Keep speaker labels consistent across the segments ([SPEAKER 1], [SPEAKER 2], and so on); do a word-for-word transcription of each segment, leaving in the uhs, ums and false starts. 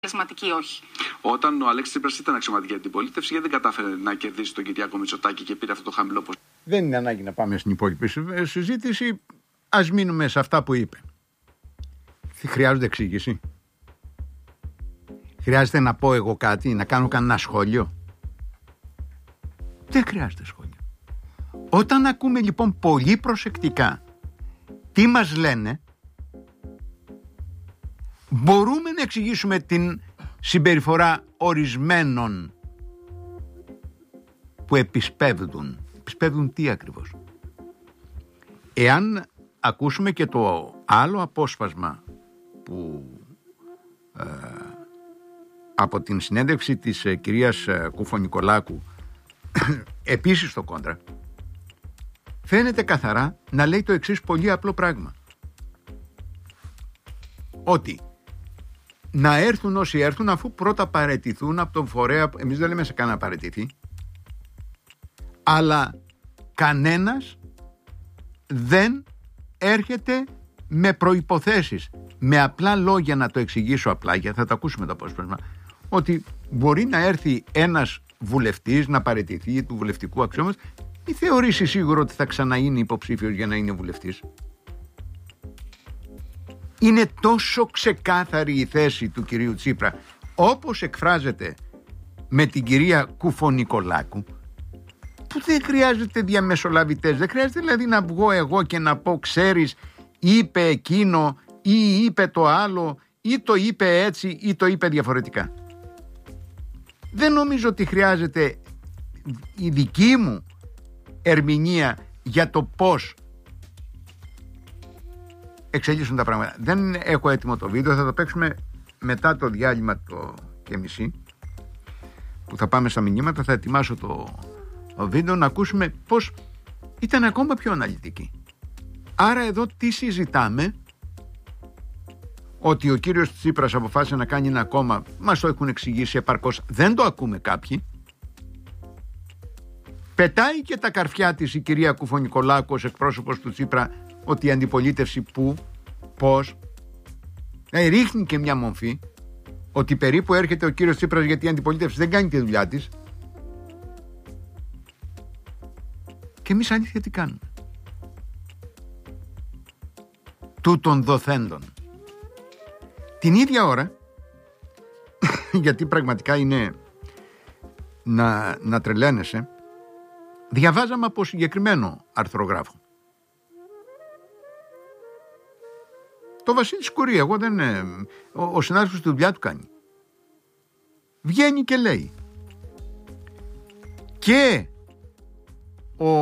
[SPEAKER 1] αποτελεσματική, όχι.
[SPEAKER 2] Όταν ο Αλέξης Τσίπρας ήταν αξιωματική αντιπολίτευση, γιατί δεν κατάφερε να κερδίσει τον Κυριάκο Μητσοτάκη και πήρε αυτό το χαμηλό ποσοστό?
[SPEAKER 3] Δεν είναι ανάγκη να πάμε στην υπόλοιπη συζήτηση. Ας μείνουμε σε αυτά που είπε. Χρειάζονται εξήγηση? Χρειάζεται να πω εγώ κάτι, να κάνω κανένα σχόλιο? Δεν χρειάζεται σχόλιο. Όταν ακούμε λοιπόν πολύ προσεκτικά τι μας λένε, μπορούμε να εξηγήσουμε την συμπεριφορά ορισμένων που επισπεύδουν. Επισπεύδουν τι ακριβώς? Εάν ακούσουμε και το άλλο απόσπασμα που ε, από την συνέντευξη της ε, κυρίας ε, Κουφονικολάκου επίσης στο Κόντρα, φαίνεται καθαρά να λέει το εξής πολύ απλό πράγμα: ότι να έρθουν όσοι έρθουν, αφού πρώτα παραιτηθούν από τον φορέα. Εμείς δεν λέμε σε κανένα παραιτηθεί, αλλά κανένας δεν έρχεται με προϋποθέσεις. Με απλά λόγια να το εξηγήσω απλά, γιατί θα το ακούσουμε το απόσπασμα, ότι μπορεί να έρθει ένας βουλευτής να παραιτηθεί του βουλευτικού αξιώματος, μη θεωρήσει σίγουρο ότι θα ξαναείνει υποψήφιος για να είναι βουλευτής. Είναι τόσο ξεκάθαρη η θέση του κυρίου Τσίπρα, όπως εκφράζεται με την κυρία Κουφονικολάκου, που δεν χρειάζεται διαμεσολαβητές. Δεν χρειάζεται δηλαδή να βγω εγώ και να πω, ξέρεις, είπε εκείνο ή είπε το άλλο ή το είπε έτσι ή το είπε διαφορετικά. Δεν νομίζω ότι χρειάζεται η δική μου ερμηνεία για το πώς εξελίσσουν τα πράγματα. Δεν έχω έτοιμο το βίντεο, θα το παίξουμε μετά το διάλειμμα το και μισή που θα πάμε στα μηνύματα. Θα ετοιμάσω το, το βίντεο να ακούσουμε πώς ήταν ακόμα πιο αναλυτική. Άρα εδώ τι συζητάμε? Ότι ο κύριος Τσίπρας αποφάσισε να κάνει ένα κόμμα, μας το έχουν εξηγήσει επαρκώς, δεν το ακούμε κάποιοι. Πετάει και τα καρφιά της η κυρία Κουφονικολάκου ως εκπρόσωπος του Τσίπρα, ότι η αντιπολίτευση που, πώς, ε, ρίχνει και μια μομφή ότι περίπου έρχεται ο κύριος Τσίπρας γιατί η αντιπολίτευση δεν κάνει τη δουλειά της. Και εμείς αλήθεια τι κάνουμε? Τούτων δοθέντων. Την ίδια ώρα, γιατί πραγματικά είναι να, να τρελαίνεσαι, διαβάζαμε από συγκεκριμένο αρθρογράφο. Το Βασίλη Σκουρί, εγώ δεν είναι, ο, ο συνάδελφος του δουλειά του κάνει. Βγαίνει και λέει, και ο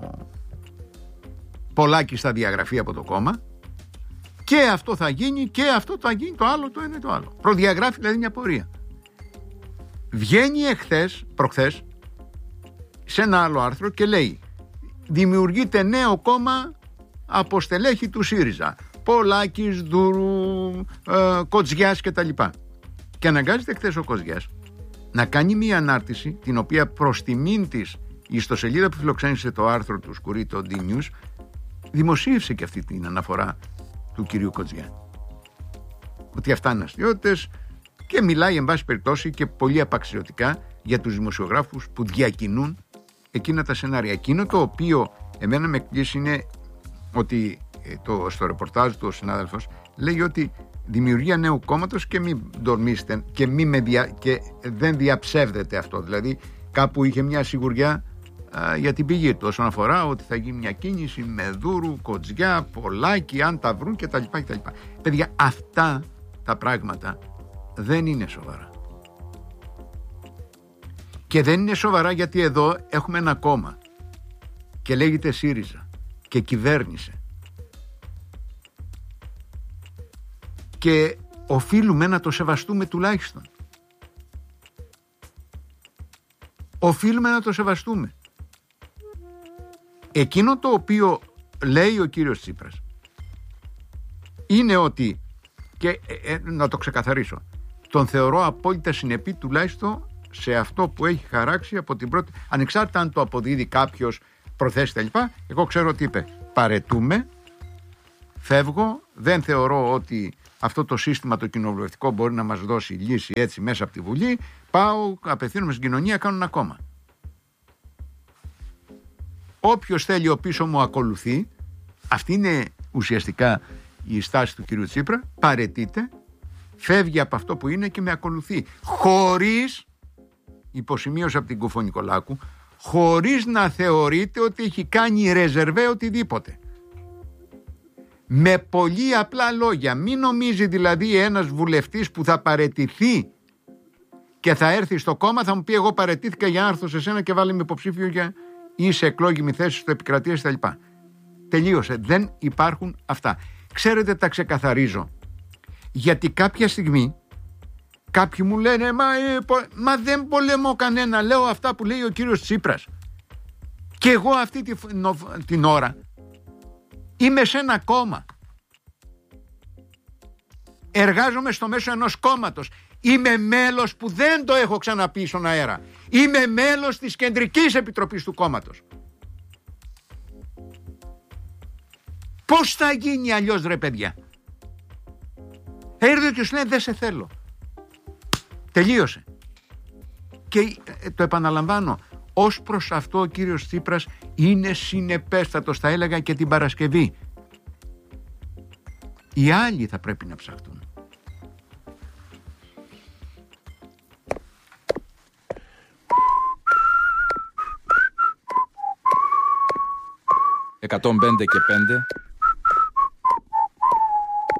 [SPEAKER 3] Πολάκης θα διαγραφεί από το κόμμα, και αυτό θα γίνει, και αυτό θα γίνει, το άλλο, το ένα το άλλο. Προδιαγράφει δηλαδή μια πορεία. Βγαίνει εχθές, προχθές, σε ένα άλλο άρθρο και λέει, δημιουργείται νέο κόμμα από στελέχη του ΣΥΡΙΖΑ. Πολάκης, Δούρου, ε, Κοτζιάς και τα λοιπά. Και αναγκάζεται χθες ο Κοτζιάς να κάνει μια ανάρτηση, την οποία προς τιμήν της η ιστοσελίδα που φιλοξένησε το άρθρο του Σκουρί, το D-News, δημοσίευσε και αυτή την αναφορά του κυρίου Κοτζιά. Ότι αυτά είναι αστιότητες, και μιλάει εν πάση περιπτώσει και πολύ απαξιωτικά για τους δημοσιογράφους που διακινούν εκείνα τα σενάρια. Εκείνο το οποίο εμένα με εκπλήσει είναι ότι το, στο ρεπορτάζ του ο συνάδελφος λέει ότι δημιουργία νέου κόμματος, και μην ντορμήσετε και, μη με δια, και δεν διαψεύδεται αυτό. Δηλαδή κάπου είχε μια σιγουριά α, για την πηγή του όσον αφορά ότι θα γίνει μια κίνηση με Δούρου, Κοτζιά, Πολάκη, αν τα βρουν κτλ. κτλ. Παιδιά, αυτά τα πράγματα δεν είναι σοβαρά. Και δεν είναι σοβαρά γιατί εδώ έχουμε ένα κόμμα και λέγεται ΣΥΡΙΖΑ και κυβέρνησε. Και οφείλουμε να το σεβαστούμε τουλάχιστον. Οφείλουμε να το σεβαστούμε. Εκείνο το οποίο λέει ο κύριος Τσίπρας είναι ότι, και ε, ε, να το ξεκαθαρίσω, τον θεωρώ απόλυτα συνεπή τουλάχιστον σε αυτό που έχει χαράξει από την πρώτη, ανεξάρτητα αν το αποδίδει κάποιος, προθέσει τα λοιπά. Εγώ ξέρω ότι είπε, παρετούμε, φεύγω, δεν θεωρώ ότι αυτό το σύστημα το κοινοβουλευτικό μπορεί να μας δώσει λύση έτσι μέσα από τη Βουλή, πάω, απευθύνομαι στην κοινωνία, κάνω ένα κόμμα. Όποιος θέλει ο πίσω μου ακολουθεί, αυτή είναι ουσιαστικά η στάση του κυρίου Τσίπρα, παραιτείται, φεύγει από αυτό που είναι και με ακολουθεί. Χωρίς, υποσημείωση από την Κουφό Νικολάκου, χωρίς να θεωρείται ότι έχει κάνει ρεζερβέ οτιδήποτε. Με πολύ απλά λόγια. Μην νομίζει δηλαδή ένας βουλευτής που θα παραιτηθεί και θα έρθει στο κόμμα, θα μου πει εγώ παραιτήθηκα για να έρθω σε σένα και βάλε με υποψήφιο για ή σε εκλόγιμη θέση στο επικρατείας κτλ. Τελείωσε. Δεν υπάρχουν αυτά. Ξέρετε, τα ξεκαθαρίζω. Γιατί κάποια στιγμή κάποιοι μου λένε μα, ε, πο, μα δεν πολεμώ κανένα. Λέω αυτά που λέει ο κύριος Τσίπρας. Και εγώ αυτή τη, νο, την ώρα είμαι σε ένα κόμμα. Εργάζομαι στο μέσο ενός κόμματος. Είμαι μέλος, που δεν το έχω ξαναπεί στον αέρα, είμαι μέλος της Κεντρικής Επιτροπής του κόμματος. Πώς θα γίνει αλλιώς, ρε παιδιά? Έρθει και σου λέει δεν σε θέλω. Τελείωσε. Και το επαναλαμβάνω, ως προς αυτό ο κύριος Τσίπρας είναι συνεπέστατος, θα έλεγα και την Παρασκευή. Οι άλλοι θα πρέπει να ψαχτούν.
[SPEAKER 1] εκατόν πέντε και πέντε